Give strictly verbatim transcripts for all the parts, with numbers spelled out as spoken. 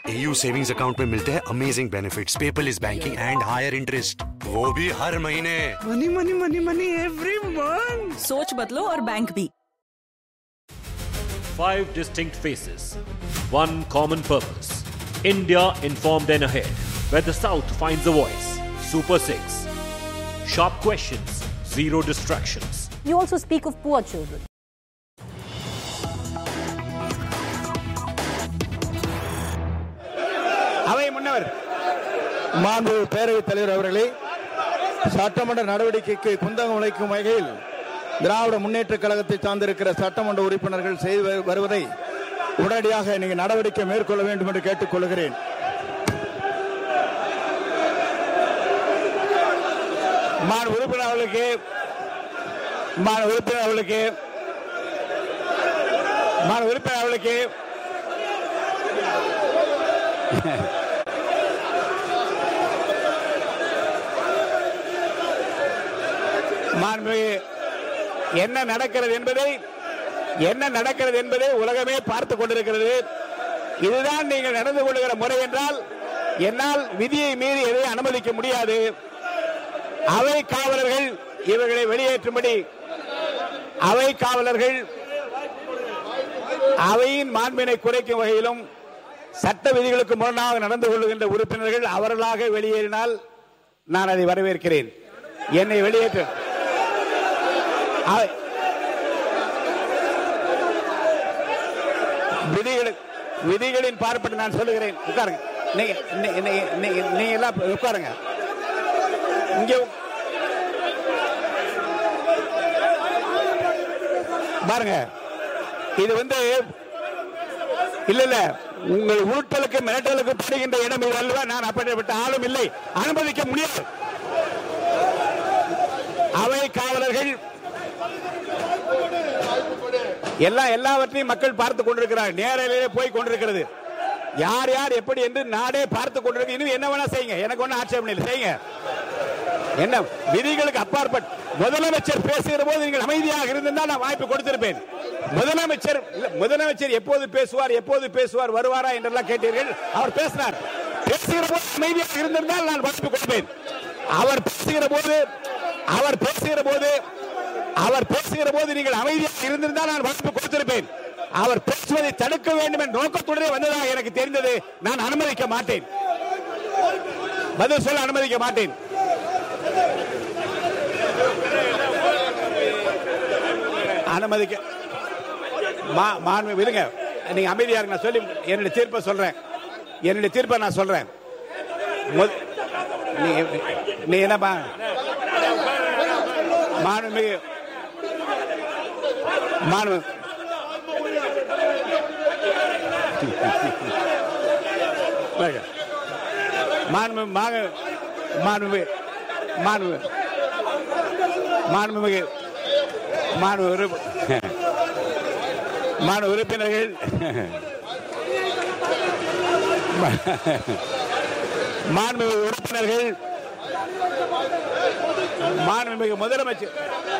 A U savings account में मिलते हैं amazing benefits, paperless banking and higher interest, वो भी हर महीने। Money money money money every month. सोच बदलो और बैंक भी। Five distinct faces, one common purpose. India informed and ahead, where the South finds a voice. Super Six. Sharp questions, zero distractions. You also speak of poor children. அவை முன்னவர் மாண்பு பேரவைத் தலைவர் அவர்களே, சட்டமன்ற நடவடிக்கைக்கு குந்தகம் உழைக்கும் வகையில் திராவிட முன்னேற்ற கழகத்தை சார்ந்திருக்கிற சட்டமன்ற உறுப்பினர்கள் செய்து வருவதை உடனடியாக நீங்கள் நடவடிக்கை மேற்கொள்ள வேண்டும் என்று கேட்டுக் கொள்கிறேன். மாண்பு உறுப்பினர் அவர்களுக்கு மாண்பு உறுப்பினர் அவர்களுக்கு மாண்பு உறுப்பினர் அவர்களுக்கு என்ன நடக்கிறது என்பதை என்ன நடக்கிறது என்பதை உலகமே பார்த்துக் கொண்டிருக்கிறது. இதுதான் நீங்கள் நடந்து கொள்ளுகிற முறை என்றால் என்னால் விதியை மீறி எதை அனுமதிக்க முடியாது. அவை காவலர்கள் இவர்களை வெளியேற்றும்படி அவை காவலர்கள் அவையின் மாண்பினை குறைக்கும் வகையிலும் சட்ட விதிகளுக்கு முரணாக நடந்து கொள்ளுகின்ற உறுப்பினர்கள் அவர்களாக வெளியேறினால் நான் அதை வரவேற்கிறேன். என்னை வெளியேற்ற விதிகளின் பார்ப்பட்டு நான் சொல்லுகிறேன். உட்காருங்க, நீங்க எல்லாம் உட்காருங்க. இங்க பாருங்க, இது வந்து இல்ல இல்ல உங்கள் ஊட்டலுக்கு மிரட்டலுக்கு படுகின்ற இடம் இது அல்லவா. நான் அப்படிப்பட்ட ஆளும் இல்லை, அனுமதிக்க முடியாது. அவை காவலர்கள் எல்லாம் எல்லாவற்றையும் மக்கள் பார்த்துக் கொண்டிருக்கிறார். நேரிலே போய் கொண்டிருக்கிறது. யார் யார் எப்படி என்று நாடே பார்த்துக் கொண்டிருக்கு. இன்னும் என்ன வேணா செய்யுங்க, எனக்கு ஒன்னும் ஆட்சேபம் இல்லை, செய்யுங்க. என்ன விதிகளுக்கு அப்பாற்பட்டு முதலமைச்சர் பேசுகிற போது நீங்கள் அமைதியாக இருந்தால் நான் வாய்ப்பு கொடுத்திருப்பேன். முதலமைச்சர் முதலமைச்சர் எப்போது பேசுவார் எப்போது பேசுவார் வருவாரா என்றெல்லாம் கேட்டீர்கள். அவர் பேசினார். பேசுகிற போது அமைதியாக இருந்திருந்தால் நான் வாய்ப்பு கொடுப்பேன். அவர் பேசுகிற போது அவர் பேசுகிற போது அவர் பேசுகிற போது நீங்கள் அமைதியாக இருந்திருந்தால் நான் வாய்ப்பு கொடுத்திருப்பேன். அவர் பேசுவதை தடுக்க வேண்டும் என்ற நோக்கத்துடனே வந்ததாக எனக்கு தெரிந்தது. நான் அனுமதிக்க மாட்டேன், பதில் சொல்ல அனுமதிக்க மாட்டேன். அனுமதிக்க மாண்பு விடுங்க, நீங்க அமைதியா இருங்க. நான் சொல்லி என்னுடைய தீர்ப்பை சொல்றேன். என்னுடைய தீர்ப்பை நான் சொல்றேன். நீ என்னப்பா மாண்புமிகு மாண்பு மாண்பு மாண்பு மாண்பு மாண்புமிகு மாண்பு மாண்பு உறுப்பினர்கள் மாண்புமிகு உறுப்பினர்கள் மாண்புமிகு முதலமைச்சர்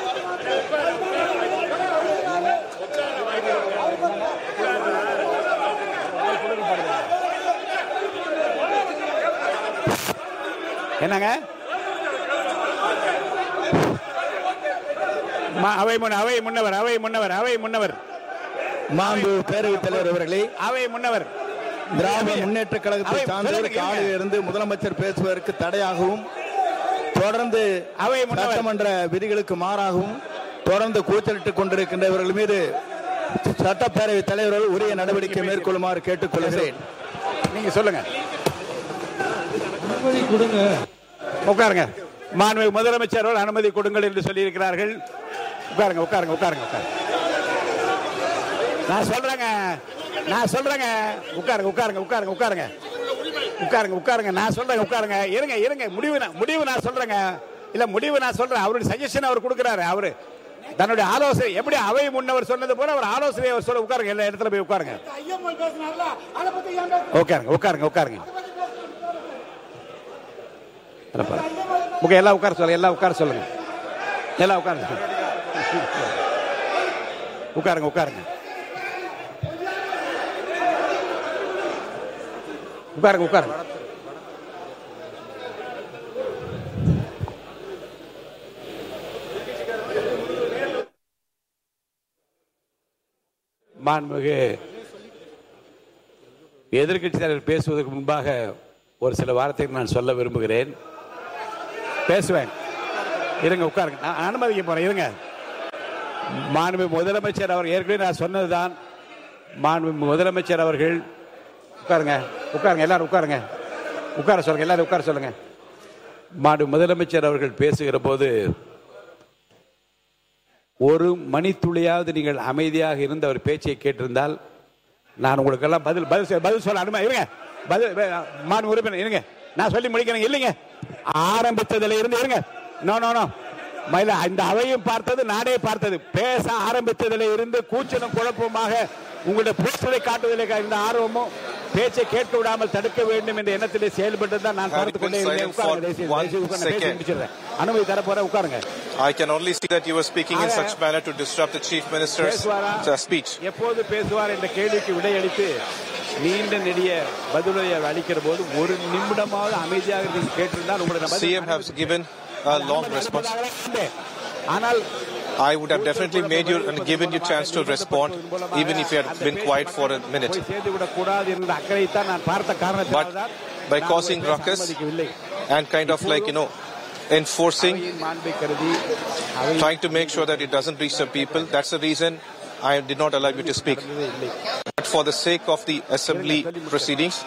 என்னங்க அவை அவை முன்னவர் அவை முன்னவர் அவை முன்னவர் மாண்பு பேரவைத் தலைவர் அவர்களே, அவை முன்னவர் திராவிட முன்னேற்ற கழகத்தை சார்ந்தவர் காலையில் இருந்து முதலமைச்சர் பேசுவதற்கு தடையாகவும் தொடர்ந்து அவை சட்டமன்ற விதிகளுக்கு மாறாகவும் தொடர்ந்து கூச்சலிட்டுக் கொண்டிருக்கின்றவர்கள் மீது சட்டப்பேரவைத் தலைவர்கள் உரிய நடவடிக்கை மேற்கொள்ளுமாறு கேட்டுக் கொள்கிறேன். நீங்க சொல்லுங்க. அனுமதி கொடுங்க. உட்காருங்க. மாண்புமிகு முதலமைச்சர் அவர்கள் அனுமதி கொடுங்கள் என்று சொல்லியிருக்கிறார்கள். உட்காருங்க உட்காருங்க உட்காருங்க உட்காருங்க. நான் சொல்றேங்க நான் சொல்றேங்க உட்காருங்க உட்காருங்க உட்காருங்க உட்காருங்க உட்காருங்க உட்காருங்க நான் சொல்றேன் உட்காருங்க. இருங்க இருங்க முடிவு முடிவு நான் சொல்றேங்க. இல்ல முடிவு நான் சொல்றேன். அவருடைய சஜஷன் அவர் கொடுக்கிறாரு. அவரு தன்னுடைய ஆலோசனை எப்படி அவை முன்னவர் சொன்னது போல அவர் ஆலோசனை அவர் சொல்ல. உட்காருங்க, எல்லா இடத்துல போய் உட்காருங்க. உட்காருங்க உட்காருங்க உட்காருங்க. எல்லாம் உட்கார சொல்லுங்க. எல்லாம் உட்கார சொல்லுங்க. எல்லாம் உட்காருங்க உட்காருங்க உட்காருங்க. உட்காருங்க உட்காருங்க. மாண்புமிகு எதிர்க்கட்சி தலைவர் பேசுவதற்கு முன்பாக ஒரு சில வார்த்தைகள் நான் சொல்ல விரும்புகிறேன். பேசுவேன். இருங்க உட்காருங்க. நான் அனுமதிக்க போறேன். இருங்க. மாண்புமிகு முதலமைச்சர் அவர் ஏற்கனவே நான் சொன்னதுதான். மாண்புமிகு முதலமைச்சர் அவர்கள் உட்காருங்க உட்காருங்க எல்லாரும் உட்காருங்க உட்கார சொல்லுங்க எல்லாரும் உட்கார சொல்லுங்க. மாண்புமிகு முதலமைச்சர் அவர்கள் பேசுகிற போது ஒரு மணித்துளியாவது நீங்கள் அமைதியாக இருந்து அவர் பேச்சை கேட்டிருந்தால் நான் உங்களுக்கெல்லாம் பதில் பதில் பதில் சொல்ல அனுமதி. இருங்க பதில் மாண்புமிகு உறுப்பினர் இருங்க, நான் சொல்லி முடிக்கிறேன். இல்லைங்க, ஆரம்பித்ததில் இருந்து இருங்க. நோ நோ நோ மயில இந்த அவையும் பார்த்தது நாடே பார்த்தது. பேச ஆரம்பித்ததில் இருந்து கூச்சலும் குழப்பமாக உங்களுடைய பேசுவதை காட்டுவதில் இருந்த ஆர்வமும் பேச்சை கேட்க விடாமல் தடுக்க வேண்டும் என்ற எண்ணத்திலே செயல்பட்டு தான் நான் பார்த்துக் கொண்டே இருந்தேன். அனுமதி தரப்போற உட்காருங்க. I can only see that you were speaking in such manner to disrupt the chief minister's speech. எப்போது பேசுவார் என்ற கேள்விக்கு விடையளித்து நீண்ட நெடிய பதிலுரை அளிக்கிற போது ஒரு நிமிடமாவது அமைதியாக கேட்டிருந்தால் உங்களுக்கு C M has given a long response. ஆனால் I would have definitely made you and given you chance to respond even if you had been quiet for a minute. But by causing ruckus and kind of like, you know, enforcing, trying to make sure that it doesn't reach the people, that's the reason I did not allow you to speak. But for the sake of the assembly proceedings,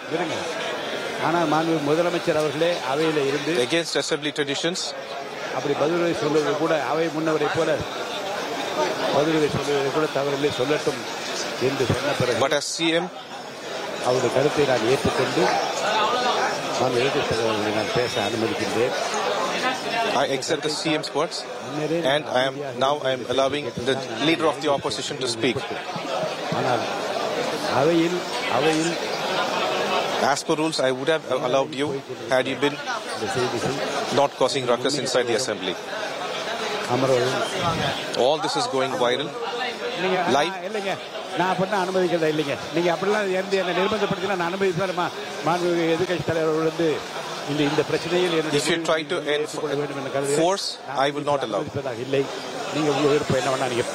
against assembly traditions, அப்படி பதிலுரை சொல்வது கூட அவை முன்னவரை போல பதிலுரை சொல்வதை கூட தவறில்லை, சொல்லட்டும் என்று சொன்ன பிறகு but as C M அவருடைய கருத்தை நான் ஏற்றுக்கொண்டு நான் எதிர்த்து நான் பேச அனுமதிக்கின்றேன். I accept the C M's words and I am now I am allowing the leader of the opposition to speak. ஆனால் அவையில் அவையில் as per rules I would have allowed you had you been not causing ruckus inside the assembly. All this is going viral live. நான் அப்படி அனுமதிக்கிறதா இல்லைங்க. நீங்க அப்படிலாம் இருந்து என்ன நிர்பந்தப்படுத்தினா நான் அனுமதித்தாருமா மாண்புமிகு எதிர்க்கட்சி தலைவர் வந்து இந்த இந்த பிரச்சனையில் if you try to enforce I will not allow. இல்லை, நீங்க உங்க விருப்பம் என்ன வேணா நீங்க.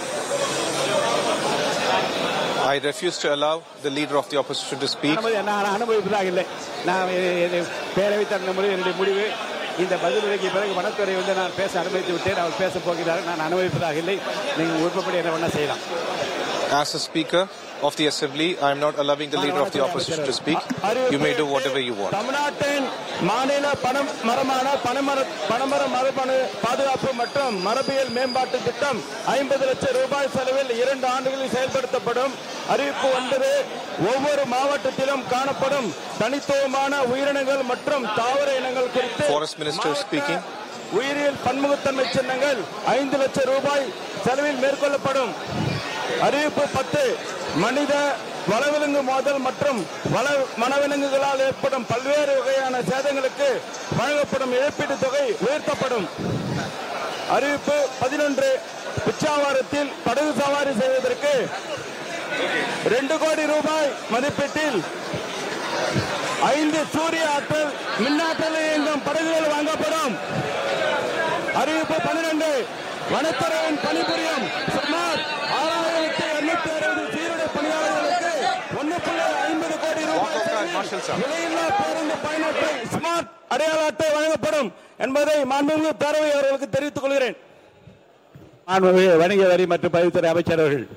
I refuse to allow the leader of the opposition to speak. நான் அனுமதிப்பதாக இல்லை. நான் பேரவைத் தலைவர் முறை என்னுடைய முடிவு. இந்த பதிலுரைக்கு பிறகு வனத்துறை வந்து நான் பேச அனுமதித்து விட்டேன். அவர் பேச போகிறார். நான் அனுமதிப்பதாக இல்லை. நீங்கள் விருப்பப்படி என்ன வேணா செய்யலாம். As a speaker of the assembly, I am not allowing the leader of the opposition to speak. You may do whatever you want. தமிழ்நாட்டின் மாநில பணம் மரமான பணமர பணமர மரபணு பாதுகாப்பு மற்றும் மரபியல் மேம்பாட்டு திட்டம் ஐம்பது லட்சம் ரூபாய் செலவில் இரண்டு ஆண்டுகளில் செயல்படுத்தப்படும். அறிவிப்பு ஒன்பது, ஒவ்வொரு மாவட்டத்திலும் காணப்படும் தனித்துவமான உயிரினங்கள் மற்றும் தாவர இனங்கள் குறித்து Forest Minister speaking. உயிரியல் பன்முகத்தன்மை சின்னங்கள் ஐந்து லட்சம் ரூபாய் செலவில் மேற்கொள்ளப்படும். அறிவிப்பு பத்து, மனித வனவிலங்கு மோதல் மற்றும் வன வனவிலங்குகளால் ஏற்படும் பல்வேறு வகையான சேதங்களுக்கு வழங்கப்படும் இழப்பீட்டுத் தொகை உயர்த்தப்படும். அறிவிப்பு பதினொன்று, பிச்சாவரத்தில் படகு சவாரி செய்வதற்கு இரண்டு கோடி ரூபாய் மதிப்பீட்டில் ஐந்து சூரிய ஆற்றல் மின்னாற்றல் இயங்கும் படகுகள் வாங்கப்படும். அறிவிப்பு பன்னிரண்டு, வனத்துறையின் பணிபுரியும் சுமார் ஆறாயிரத்தி எண்ணூத்தி அறுபது சீருடை பணியாளர்களுக்கு ஒன்னு புள்ளி ஐம்பது கோடி ரூபாய் விலையில்லா பேருந்து பயணத்தை ஸ்மார்ட் அடையாள அட்டை வழங்கப்படும் என்பதை மாண்புமிகு பேரவை அவர்களுக்கு தெரிவித்துக் கொள்கிறேன். மாண்புமிகு வணிக வரி மற்றும் பதிவுத்துறை அமைச்சர் அவர்கள்.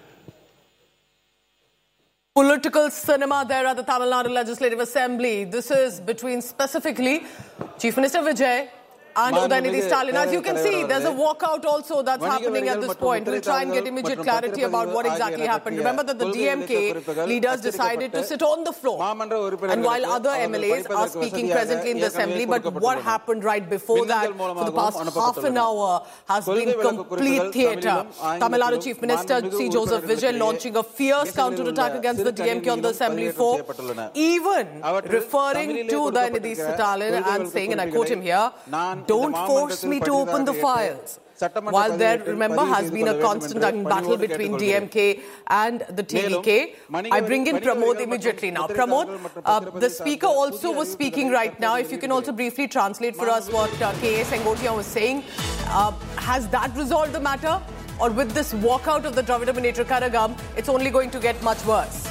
Political cinema there at the Tamil Nadu Legislative Assembly. This is between specifically Chief Minister Vijay and Udayanidhi Stalin. As you can see, there's a walkout also that's happening at this point. We'll try and get immediate clarity about what exactly happened. Remember that the D M K leaders decided to sit on the floor, and while other M L As are speaking presently in the assembly, but what happened right before that for the past half an hour has been complete theatre. Tamil Nadu Chief Minister C. Joseph Vijay launching a fierce counter-attack against the D M K on the assembly floor, even referring to Udayanidhi Stalin and saying, and I quote him here, don't force me to open the files. While there, remember, has been a constant battle between D M K and the T V K. I bring in Pramod immediately now. Pramod, uh, the speaker also was speaking right now. If you can also briefly translate for us what uh, K A Sengotia was saying. Uh, has that resolved the matter? Or with this walkout of the Dravida Munnetra Kazhagam, it's only going to get much worse?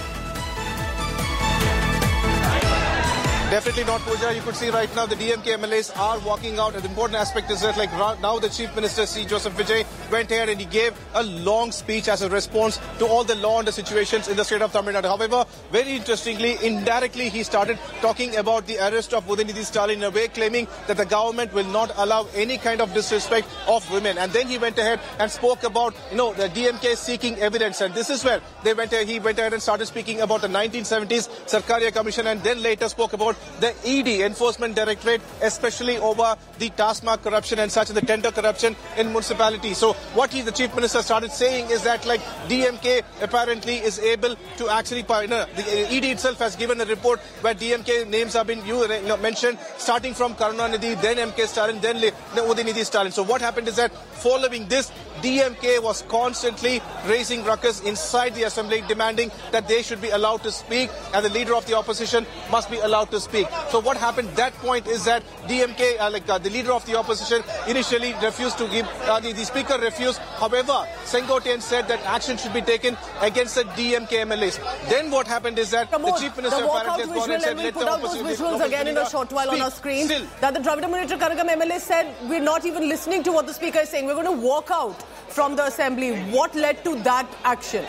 Definitely not, Pooja. You could see right now the D M K M L As are walking out. And the important aspect is that, like, now the Chief Minister, C. Joseph Vijay, went ahead and he gave a long speech as a response to all the law and the situations in the state of Tamil Nadu. However, very interestingly, indirectly, he started talking about the arrest of Udayanidhi Stalin in a way, claiming that the government will not allow any kind of disrespect of women. And then he went ahead and spoke about, you know, the D M K seeking evidence. And this is where they went ahead, he went ahead and started speaking about the nineteen seventies Sarkaria Commission, and then later spoke about the E D, Enforcement Directorate, especially over the taskmark corruption and such, the tender corruption in municipalities. So what he, the Chief Minister, started saying is that, like, D M K apparently is able to actually, you know, the E D itself has given a report where D M K names have been you know, mentioned, starting from Karunanidhi, then M K Stalin, then Udayanidhi Stalin. So what happened is that following this, D M K was constantly raising ruckus inside the assembly, demanding that they should be allowed to speak and the leader of the opposition must be allowed to speak. So what happened at that point is that D M K, uh, like uh, the leader of the opposition, initially refused to give, uh, the, the speaker refused. However, Sengotian said that action should be taken against the D M K M L As. Then what happened is that Pramod, the Chief Minister the apparently has gone and said, let put the out those visuals again in a short while speak. on our screen. Still, that the Dravida Munnetra Kazhagam M L A said, we're not even listening to what the speaker is saying. We're going to walk out from the assembly. What led to that action?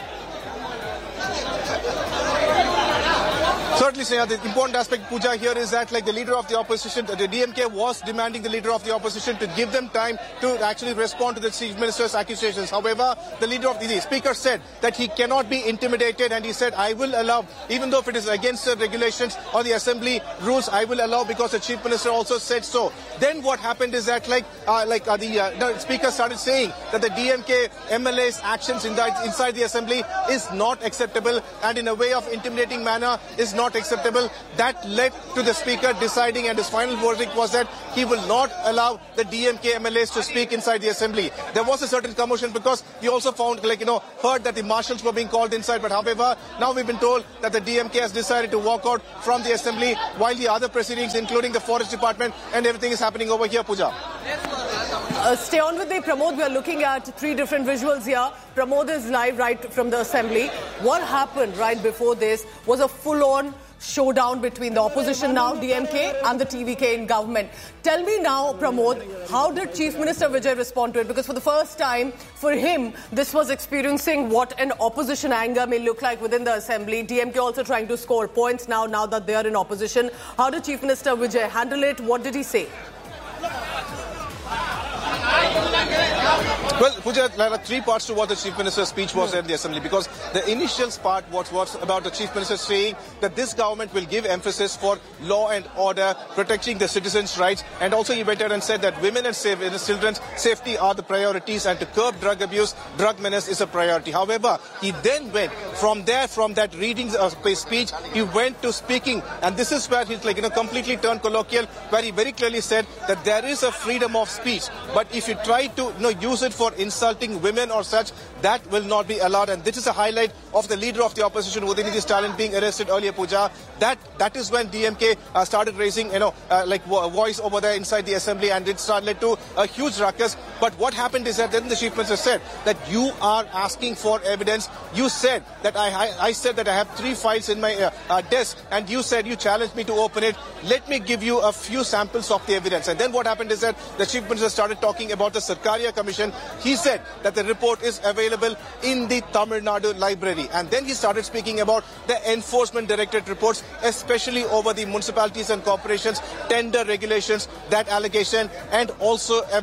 Certainly, Sneha, the important aspect, Pooja, here is that, like, the leader of the opposition, the D M K was demanding the leader of the opposition to give them time to actually respond to the Chief Minister's accusations. However, the leader of the, the speaker said that he cannot be intimidated, and he said, I will allow, even though if it is against the regulations or the assembly rules, I will allow, because the Chief Minister also said so. Then what happened is that, like, uh, like uh, the, uh, the speaker started saying that the D M K M L A's actions in the, inside the assembly is not acceptable, and in a way of intimidating manner is not acceptable. That led to the speaker deciding, and his final verdict was that he will not allow the D M K M L As to speak inside the assembly. There was a certain commotion because we also found, like, you know, heard that the marshals were being called inside. But however, now we've been told that the D M K has decided to walk out from the assembly, while the other proceedings, including the forest department and everything, is happening over here, Pooja. Uh, stay on with me, Pramod. We are looking at three different visuals here. Pramod is live right from the assembly. What happened right before this was a full-on showdown between the opposition now, D M K, and the T V K in government. Tell me now, Pramod, how did Chief Minister Vijay respond to it? Because for the first time, for him, this was experiencing what an opposition anger may look like within the assembly. D M K also trying to score points now, now that they are in opposition. How did Chief Minister Vijay handle it? What did he say? Well, Pooja, there are three parts to what the Chief Minister's speech was in the Assembly, because the initial part was, was about the Chief Minister saying that this government will give emphasis for law and order, protecting the citizens' rights, and also he went ahead and said that women and children's safety are the priorities, and to curb drug abuse, drug menace is a priority. However, he then went from there, from that reading uh, speech, he went to speaking, and this is where he's, like, you know, completely turned colloquial, where he very clearly said that there is a freedom of speech, but if you try to, you know, use it for insulting women or such, that will not be allowed. And this is a highlight of the leader of the opposition, Udayanidhi Stalin, being arrested earlier, Pooja. That that is when D M K uh, started raising, you know, uh, like vo voice over there inside the assembly, and it started led to a huge ruckus. But what happened is that then the Chief Minister said that you are asking for evidence. You said that I I, I said that I have three files in my uh, uh, desk, and you said you challenged me to open it. Let me give you a few samples of the evidence. And then what happened is that the Chief Minister started talking about the Sarkaria Commission. He said that the report is available in the Tamil Nadu library. And then he started speaking about the Enforcement Directorate reports, especially over the municipalities and corporations, tender regulations, that allegation, and also about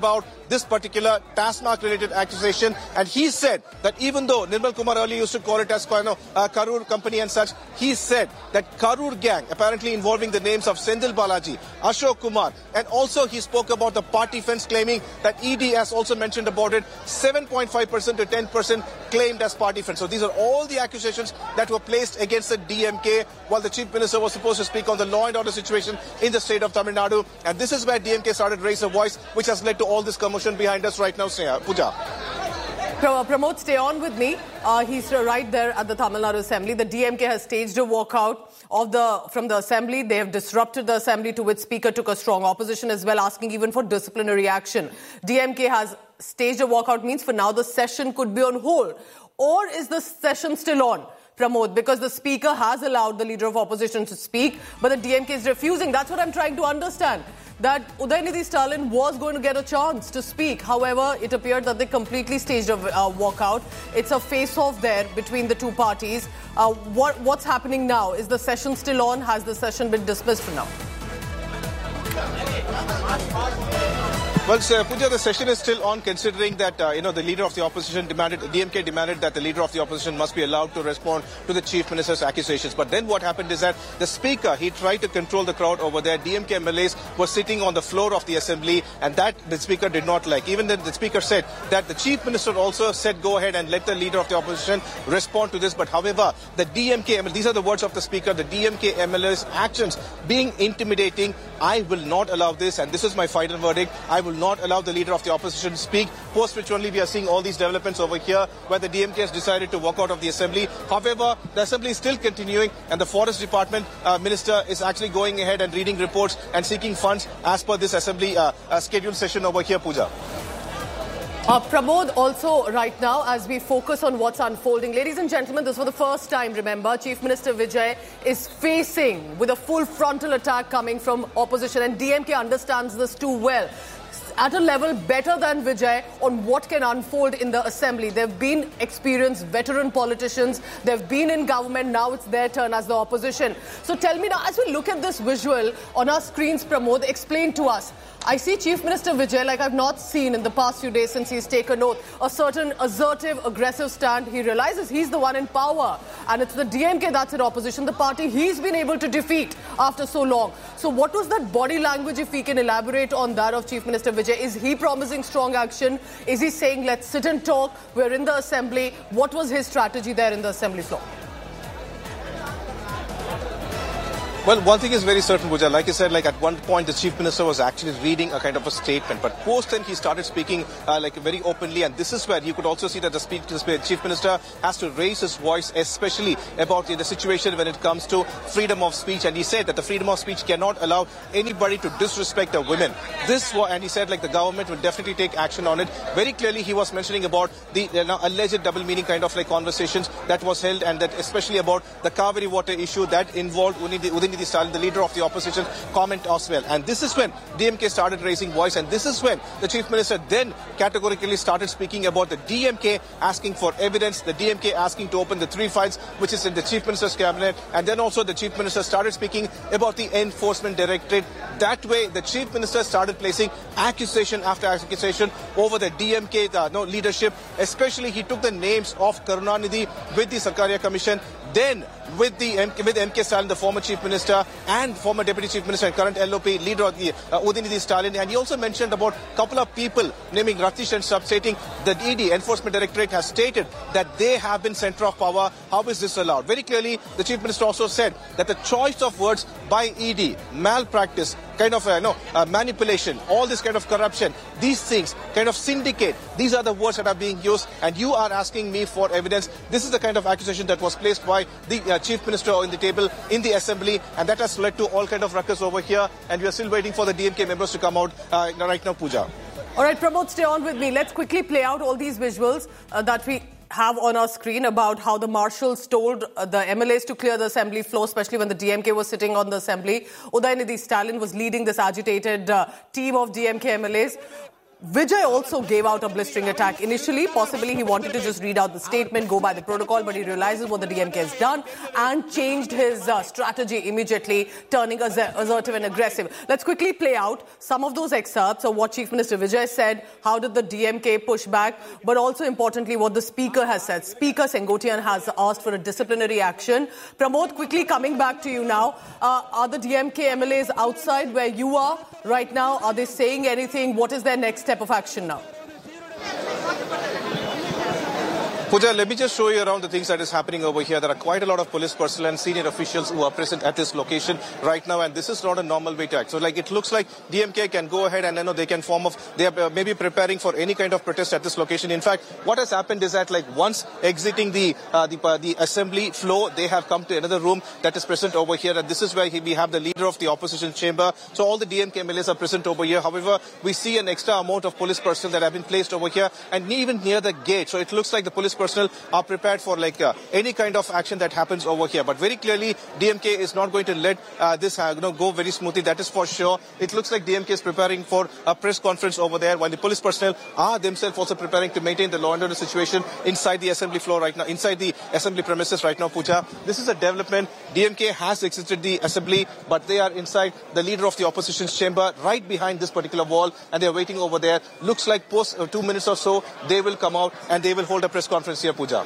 this particular TASMAC-related accusation. And he said that even though Nirmal Kumar earlier used to call it as you know, uh, Karur company and such, he said that Karur gang, apparently involving the names of Sendil Balaji, Ashok Kumar, and also he spoke about the party fence, claiming that E D has also mentioned about it, seven point five percent to ten percent claimed as party fence. So these are all the accusations that were placed against the D M K while the Chief Minister was supposed to speak on the law and order situation in the state of Tamil Nadu. And this is where D M K started raising a voice, which has led to all this commotion behind us right now, Sneha. Pooja. Pramod, stay on with me. Uh, he's right there at the Tamil Nadu Assembly. The D M K has staged a walkout of the from the Assembly. They have disrupted the Assembly, to which Speaker took a strong opposition as well, asking even for disciplinary action. D M K has staged a walkout, means for now the session could be on hold. Or is the session still on, Pramod? Because the Speaker has allowed the Leader of Opposition to speak, but the D M K is refusing. That's what I'm trying to understand. That Udayanidhi Stalin was going to get a chance to speak. However, it appeared that they completely staged a uh, walkout. It's a face-off there between the two parties. Uh, what, what's happening now? Is the session still on? Has the session been dismissed for now? Well, sir, Pooja, the session is still on, considering that, uh, you know, the Leader of the Opposition demanded, D M K demanded that the Leader of the Opposition must be allowed to respond to the Chief Minister's accusations. But then what happened is that the Speaker, he tried to control the crowd over there. D M K M L As were sitting on the floor of the Assembly, and that the Speaker did not like. Even then, the Speaker said that the Chief Minister also said, go ahead and let the Leader of the Opposition respond to this. But however, the D M K, these are the words of the Speaker, the D M K M L A's actions being intimidating. I will not allow this, and this is my final verdict. I will not allow the Leader of the Opposition to speak, post which only we are seeing all these developments over here where the D M K has decided to walk out of the Assembly. However, the Assembly is still continuing, and the Forest Department uh, Minister is actually going ahead and reading reports and seeking funds as per this Assembly uh, uh, scheduled session over here, Pooja. Uh, Pramod, also right now, as we focus on what's unfolding, ladies and gentlemen, this for the first time, remember, Chief Minister Vijay is facing with a full frontal attack coming from opposition, and D M K understands this too well. At a level better than Vijay on what can unfold in the Assembly. They've been experienced veteran politicians. They've been in government. Now it's their turn as the opposition. So tell me now, as we look at this visual on our screens, Pramod, explain to us. I see Chief Minister Vijay like I've not seen in the past few days since he's taken oath. A certain assertive, aggressive stand. He realizes he's the one in power. And it's the D M K that's in opposition, the party he's been able to defeat after so long. So what was that body language, if we can elaborate on that, of Chief Minister Vijay? Is he promising strong action? Is he saying, let's sit and talk? We're in the Assembly. What was his strategy there in the Assembly floor? Well, one thing is very certain, Pooja. Like I said, like at one point, the Chief Minister was actually reading a kind of a statement. But post then, he started speaking uh, like very openly. And this is where you could also see that the, speech, the Chief Minister has to raise his voice, especially about the situation when it comes to freedom of speech. And he said that the freedom of speech cannot allow anybody to disrespect a woman. This was, and he said like the government will definitely take action on it. Very clearly, he was mentioning about the you know, alleged double meaning kind of like conversations that was held, and that especially about the Kaveri water issue that involved Udayanidhi Stalin, the Leader of the Opposition, comment as well. And this is when D M K started raising voice, and this is when the Chief Minister then categorically started speaking about the D M K asking for evidence, the D M K asking to open the three files which is in the Chief Minister's cabinet, and then also the Chief Minister started speaking about the Enforcement Directorate. That way, the Chief Minister started placing accusation after accusation over the D M K the, no, leadership. Especially, he took the names of Karunanidhi with the Sarkaria Commission, then with the with M K Stalin, the former Chief Minister, and former Deputy Chief Minister and current L O P leader of the uh, Udayanidhi Stalin. And he also mentioned about a couple of people naming Ratish and Sub, stating that E D, Enforcement Directorate, has stated that they have been center of power. How is this allowed? Very clearly, the Chief Minister also said that the choice of words by E D, malpractice, kind of uh, no, uh, manipulation, all this kind of corruption, these things, kind of syndicate, these are the words that are being used, and you are asking me for evidence. This is the kind of accusation that was placed by the uh, Chief Minister on the table in the Assembly, and that has led to all kind of ruckus over here, and we are still waiting for the D M K members to come out uh, right now, Pooja. All right, Pramod, stay on with me. Let's quickly play out all these visuals uh, that we have on our screen about how the marshals told uh, the M L As to clear the Assembly floor, especially when the D M K was sitting on the Assembly. Udayanidhi Stalin was leading this agitated uh, team of D M K M L As. Vijay also gave out a blistering attack. Initially, possibly he wanted to just read out the statement, go by the protocol, but he realizes what the D M K has done and changed his uh, strategy immediately, turning assertive and aggressive. Let's quickly play out some of those excerpts of what Chief Minister Vijay said, how did the D M K push back, but also importantly what the Speaker has said. Speaker Sengotian has asked for a disciplinary action. Pramod, quickly coming back to you now. Uh, are the D M K M L As outside where you are right now? Are they saying anything? What is their next step of action now? Pooja, let me just show you around the things that is happening over here. There are quite a lot of police personnel and senior officials who are present at this location right now, and this is not a normal way to act. So, like, it looks like D M K can go ahead and, you know, they can form of, they are maybe preparing for any kind of protest at this location. In fact, what has happened is that, like, once exiting the uh, the, uh, the assembly floor, they have come to another room that is present over here, and this is where we have the leader of the opposition chamber. So all the D M K M L As are present over here. However, we see an extra amount of police personnel that have been placed over here, and even near the gate. So it looks like the police personnel are prepared for like uh, any kind of action that happens over here. But very clearly, D M K is not going to let uh, this uh, you know, go very smoothly. That is for sure. It looks like D M K is preparing for a press conference over there, while the police personnel are themselves also preparing to maintain the law and order situation inside the assembly floor right now, inside the assembly premises right now, Pooja. This is a development. D M K has exited the assembly, but they are inside the leader of the opposition's chamber, right behind this particular wall, and they are waiting over there. Looks like post uh, two minutes or so, they will come out and they will hold a press conference here, Pooja.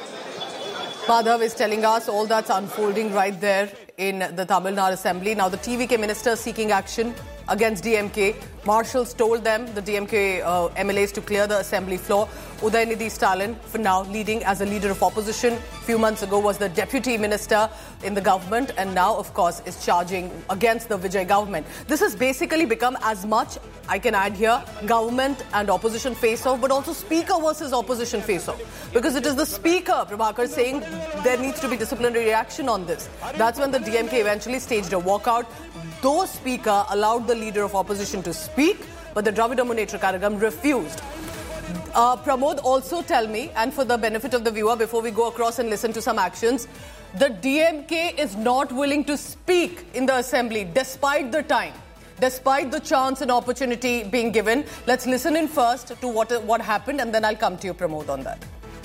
Madhav is telling us all that's unfolding right there in the Tamil Nadu Assembly. Now, the T V K minister seeking action against D M K. Marshals told them, the D M K uh, M L As, to clear the assembly floor. Udayanidhi Stalin, for now, leading as a leader of opposition. A few months ago was the deputy minister in the government, and now, of course, is charging against the Vijay government. This has basically become as much, I can add here, government and opposition face-off, but also speaker versus opposition face-off. Because it is the speaker, Prabhakar, saying there needs to be disciplinary reaction on this. That's when the D M K eventually staged a walkout. Though speaker allowed the leader of opposition to speak, but the Dravida Munnetra Kazhagam refused. Uh, Pramod, also tell me, and for the benefit of the viewer, before we go across and listen to some actions, the D M K is not willing to speak in the assembly despite the time, despite the chance and opportunity being given. Let's listen in first to what, what happened, and then I'll come to you, Pramod, on that.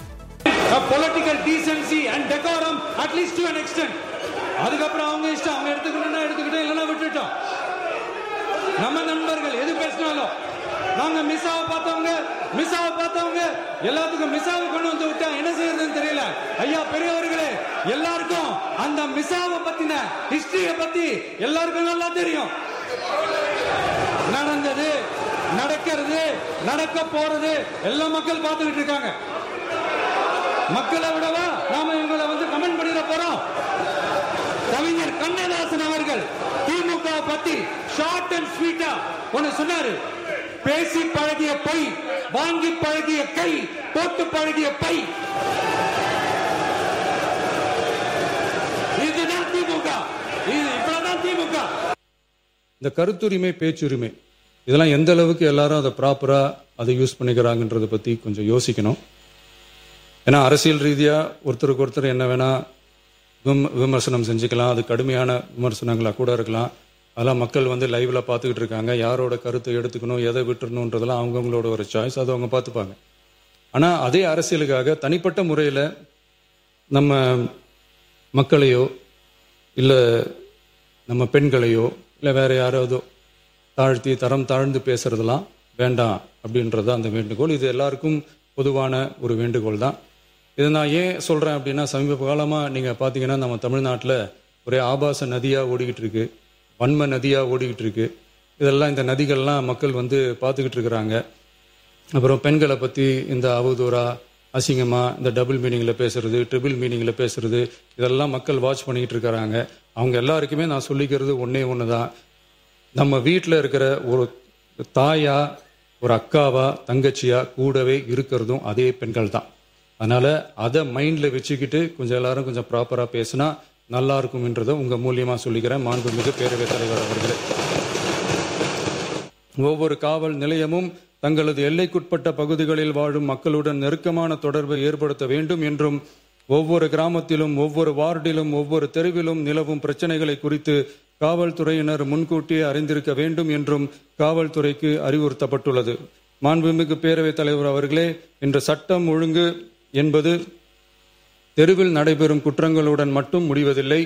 A political decency and decorum, at least to an extent. அதுக்கப்புறம் அவங்க இஷ்டம், அவங்க எடுத்துக்கணும்னா எடுத்துக்கிட்டோம், இல்லைன்னா விட்டுட்டோம். நம்ம நண்பர்கள் எது பேசினாலும் நாங்க மிஸ்ஸாவை பார்த்தவங்க மிஸ்ஸாவை பார்த்தவங்க எல்லாத்துக்கும் மிஸ்ஸாவை கொண்டு வந்து விட்டா என்ன செய்யறதுன்னு தெரியல. ஐயா பெரியவர்களே, எல்லாருக்கும் அந்த மிஸ்ஸாவை பத்தின ஹிஸ்டரிய பத்தி எல்லாருக்கும் நல்லா தெரியும். நடந்தது, நடக்கிறது, நடக்க போறது எல்லா மக்கள் பார்த்துக்கிட்டு இருக்காங்க. மக்களை விடவா நாம இவங்களை வந்து கமெண்ட் பண்ணிட போறோம்? கவிஞர் கண்ணதாசன் அவர்கள் திமுக பத்தி ஷார்ட் அண்ட் ஸ்வீட்டா ஒன்னு சொன்னாரு. பேசி பழகிய பை, வாங்கி பழகிய கை, போட்டு பழகிய பை. இதுதான் திமுக. இது இப்பதான் திமுக. இந்த கருத்துரிமை, பேச்சுரிமை, இதெல்லாம் எந்த அளவுக்கு எல்லாரும் அதை ப்ராப்பரா அதை யூஸ் பண்ணிக்கிறாங்கன்றதை பத்தி கொஞ்சம் யோசிக்கணும். ஏன்னா அரசியல் ரீதியா ஒருத்தருக்கு ஒருத்தர் என்ன வேணா விமர்சனம் செஞ்சுக்கலாம். அது கடுமையான விமர்சனங்களா கூட இருக்கலாம். அதெல்லாம் மக்கள் வந்து லைவ்ல பார்த்துக்கிட்டு இருக்காங்க. யாரோட கருத்தை எடுத்துக்கணும், எதை விட்டுறணுன்றதெல்லாம் அவங்கவுங்களோட ஒரு சாய்ஸ், அதை அவங்க பார்த்துப்பாங்க. ஆனா அதே அரசியலுக்காக தனிப்பட்ட முறையில நம்ம மக்களையோ இல்ல நம்ம பெண்களையோ இல்ல வேற யாராவதோ தாழ்த்தி தரம் தாழ்ந்து பேசுறதெல்லாம் வேண்டாம் அப்படின்றத அந்த வேண்டுகோள். இது எல்லாருக்கும் பொதுவான ஒரு வேண்டுகோள் தான். இதை நான் ஏன் சொல்றேன் அப்படின்னா, சமீப காலமா நீங்க பாத்தீங்கன்னா நம்ம தமிழ்நாட்டில் ஒரே ஆபாச நதியா ஓடிக்கிட்டு இருக்கு, வன்ம நதியா ஓடிக்கிட்டு இருக்கு. இதெல்லாம் இந்த நதிகள்லாம் மக்கள் வந்து பார்த்துக்கிட்டு இருக்கிறாங்க. அப்புறம் பெண்களை பத்தி இந்த அவதூறா அசிங்கமா இந்த டபுள் மீனிங்ல பேசுறது, ட்ரிபிள் மீனிங்ல பேசுறது, இதெல்லாம் மக்கள் வாட்ச் பண்ணிக்கிட்டு இருக்கிறாங்க. அவங்க எல்லாருக்குமே நான் சொல்லிக்கிறது ஒன்னே ஒண்ணுதான், நம்ம வீட்டில் இருக்கிற ஒரு தாயா, ஒரு அக்காவா, தங்கச்சியா கூடவே இருக்கிறதும் அதே பெண்கள் தான். அதனால அதை மைண்ட்ல வச்சுக்கிட்டு கொஞ்சம் எல்லாரும் கொஞ்சம் ப்ராப்பரா பேசினா நல்லா இருக்கும்ன்றதை உங்க மூலியமா சொல்லிக்கிறேன். மாண்புமிகு பேரவைத் தலைவர் அவர்களே, ஒவ்வொரு காவல் நிலையமும் தங்களது எல்லைக்குட்பட்ட பகுதிகளில் வாழும் மக்களுடன் நெருக்கமான தொடர்பை ஏற்படுத்த வேண்டும் என்றும், ஒவ்வொரு கிராமத்திலும் ஒவ்வொரு வார்டிலும் ஒவ்வொரு தெருவிலும் நிலவும் பிரச்சனைகளை குறித்து காவல்துறையினர் முன்கூட்டியே அறிந்திருக்க வேண்டும் என்றும் காவல்துறைக்கு அறிவுறுத்தப்பட்டுள்ளது. மாண்புமிகு பேரவைத் தலைவர் அவர்களே, இன்று சட்டம் ஒழுங்கு என்பது தெருவில் நடைபெறும் குற்றங்களுடன் மட்டும் முடிவதில்லை.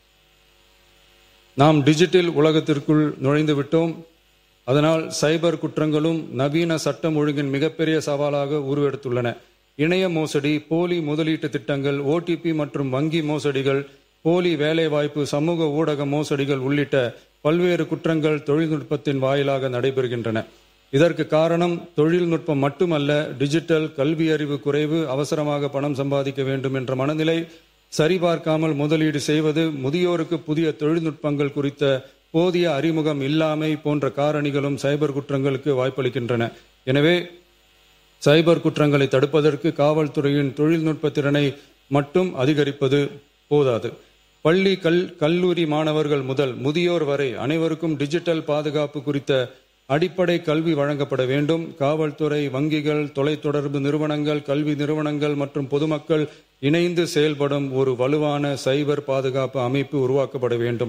நாம் டிஜிட்டல் உலகத்திற்குள் நுழைந்து விட்டோம். அதனால் சைபர் குற்றங்களும் நவீன சட்டம் ஒழுங்கின் மிகப்பெரிய சவாலாக உருவெடுத்துள்ளன. இணைய மோசடி, போலி முதலீட்டு திட்டங்கள், ஓடிபி மற்றும் வங்கி மோசடிகள், போலி வேலைவாய்ப்பு, சமூக ஊடக மோசடிகள் உள்ளிட்ட பல்வேறு குற்றங்கள் தொழில்நுட்பத்தின் வாயிலாக நடைபெறுகின்றன. இதற்கு காரணம் தொழில்நுட்பம் மட்டுமல்ல, டிஜிட்டல் கல்வி அறிவு குறைவு, அவசரமாக பணம் சம்பாதிக்க வேண்டும் என்ற மனநிலை, சரிபார்க்காமல் முதலீடு செய்வது, முதியோருக்கு புதிய தொழில்நுட்பங்கள் குறித்த போதிய அறிமுகம் இல்லாமை போன்ற காரணிகளும் சைபர் குற்றங்களுக்கு வாய்ப்பளிக்கின்றன. எனவே சைபர் குற்றங்களை தடுப்பதற்கு காவல்துறையின் தொழில்நுட்ப திறனை மட்டும் அதிகரிப்பது போதாது. பள்ளி கல் கல்லூரி மாணவர்கள் முதல் முதியோர் வரை அனைவருக்கும் டிஜிட்டல் பாதுகாப்பு குறித்த அடிப்படை கல்வி வழங்கப்பட வேண்டும். காவல்துறை, வங்கிகள், தொலைத்தொடர்பு நிறுவனங்கள், கல்வி நிறுவனங்கள் மற்றும் பொதுமக்கள் இணைந்து செயல்படும் ஒரு வலுவான சைபர் பாதுகாப்பு அமைப்பு உருவாக்கப்பட வேண்டும்.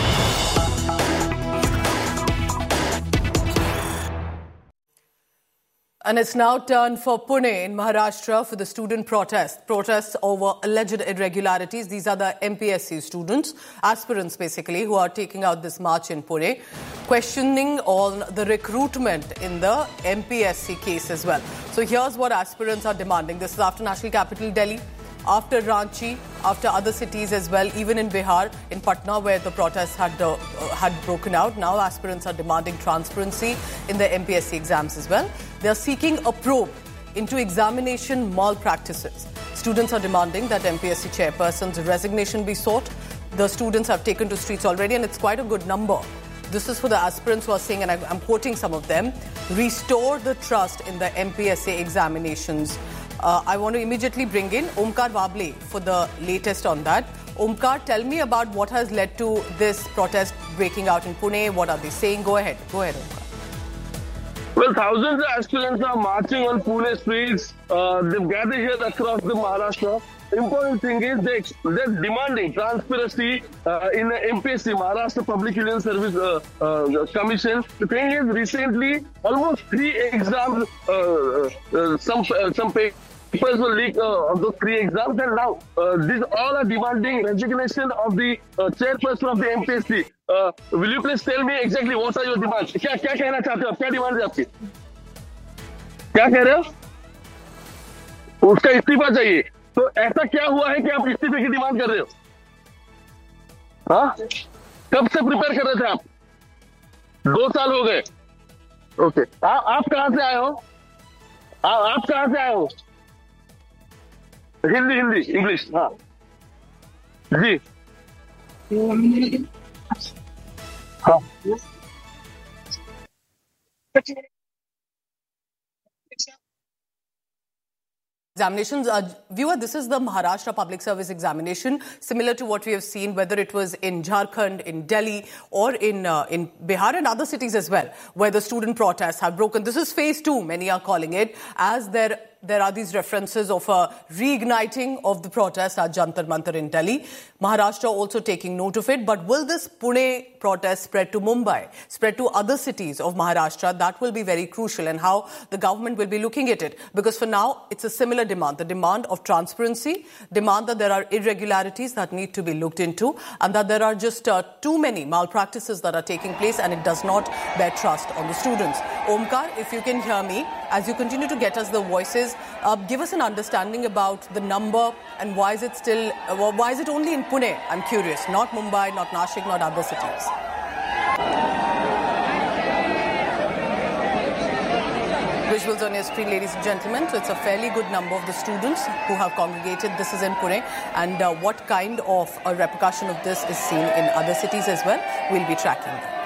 And it's now turned for Pune in Maharashtra for the student protest. Protests over alleged irregularities. These are the M P S C students, aspirants basically, who are taking out this march in Pune, questioning on the recruitment in the M P S C case as well. So here's what aspirants are demanding. This is after national capital Delhi, after Ranchi, after other cities as well, even in Bihar, in Patna, where the protests had uh, had broken out. Now aspirants are demanding transparency in the M P S C exams as well. They are seeking a probe into examination malpractices. Students are demanding that M P S C chairperson's resignation be sought. The students have taken to streets already, and it's quite a good number. This is for the aspirants who are saying, and I'm quoting some of them, restore the trust in the M P S C examinations. Uh, I want to immediately bring in Omkar Wable for the latest on that. Omkar, tell me about what has led to this protest breaking out in Pune. What are they saying? Go ahead. Go ahead, Omkar. Well, thousands of aspirants are marching on Pune streets. Uh, they've gathered here across the Maharashtra. Important thing is they, they're demanding transparency uh, in the M P S C, Maharashtra Public Union Service uh, uh, Commission. The thing is, recently, almost three exams, uh, uh, some uh, some papers were leaked uh, of those three exams, and now uh, these all are demanding resignation of the uh, chairperson of the M P S C. Uh, will you please tell me exactly what are your demands? क्या क्या कहना चाहते हो? क्या demand है आपकी? क्या कह रहे हो? उसका इस्तीफा चाहिए. तो ऐसा क्या हुआ है कि आप इस्तीफे की डिमांड कर रहे हो? हाँ? कब से प्रिपेयर कर रहे थे आप? दो साल हो गए. ओके. आ, आप कहां से आए हो? आ, आप कहां से आए हो? हिंदी हिंदी इंग्लिश. हाँ जी. हाँ. Examinations. Uh, viewer, this is the Maharashtra Public Service Examination, similar to what we have seen, whether it was in Jharkhand, in Delhi, or in uh, in Bihar and other cities as well, where the student protests have broken. This is phase two, many are calling it, as there there are these references of a reigniting of the protest at Jantar Mantar in Delhi. Maharashtra also taking note of it. But will this Pune protest spread to Mumbai, spread to other cities of Maharashtra? That will be very crucial, and how the government will be looking at it. Because for now, it's a similar demand, the demand of transparency, demand that there are irregularities that need to be looked into, and that there are just uh, too many malpractices that are taking place, and it does not bear trust on the students. Omkar, if you can hear me, as you continue to get us the voices, uh, give us an understanding about the number and why is it still, uh, why is it only in Pune? I'm curious, not Mumbai, not Nashik, not other cities. Visuals on your screen, ladies and gentlemen. So it's a fairly good number of the students who have congregated. This is in Pune. And uh, what kind of a repercussion of this is seen in other cities as well, we'll be tracking that.